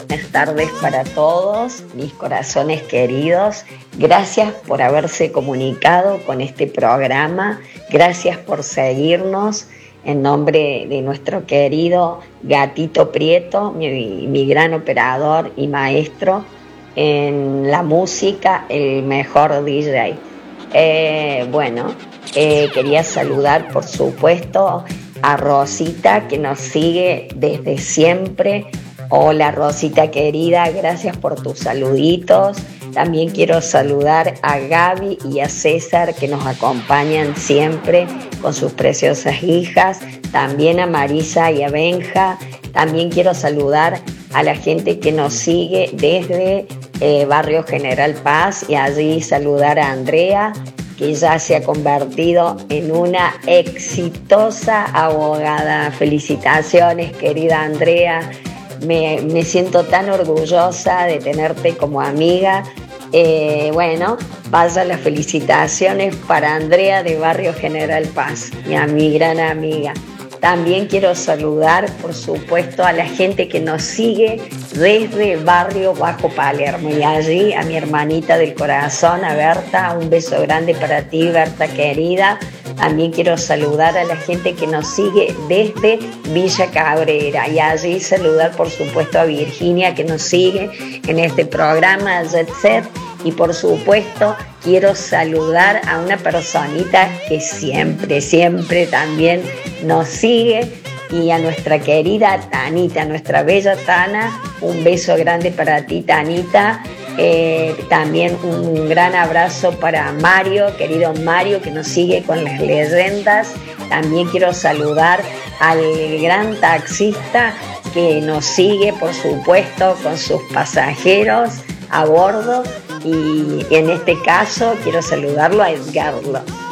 buenas tardes para todos, mis corazones queridos. Gracias por haberse comunicado con este programa. Gracias por seguirnos. En nombre de nuestro querido Gatito Prieto, mi gran operador y maestro en la música, el mejor DJ. Quería saludar, por supuesto, a Rosita, que nos sigue desde siempre. Hola Rosita querida, gracias por tus saluditos. También quiero saludar a Gaby y a César, que nos acompañan siempre con sus preciosas hijas. También a Marisa y a Benja. También quiero saludar a la gente que nos sigue desde Barrio General Paz, y allí saludar a Andrea, que ya se ha convertido en una exitosa abogada. Felicitaciones, querida Andrea. Me siento tan orgullosa de tenerte como amiga. Vaya las felicitaciones para Andrea de Barrio General Paz, mi gran amiga. También quiero saludar, por supuesto, a la gente que nos sigue desde Barrio Bajo Palermo, y allí a mi hermanita del corazón, a Berta. Un beso grande para ti, Berta querida. También quiero saludar a la gente que nos sigue desde Villa Cabrera, y allí saludar, por supuesto, a Virginia, que nos sigue en este programa Jet Set. Y por supuesto quiero saludar a una personita que siempre también nos sigue, y a nuestra querida Tanita, nuestra bella Tana. Un beso grande para ti, Tanita. También un gran abrazo para Mario, querido Mario, que nos sigue con las leyendas. También quiero saludar al gran taxista que nos sigue, por supuesto, con sus pasajeros a bordo. Y en este caso quiero saludarlo a Edgardo.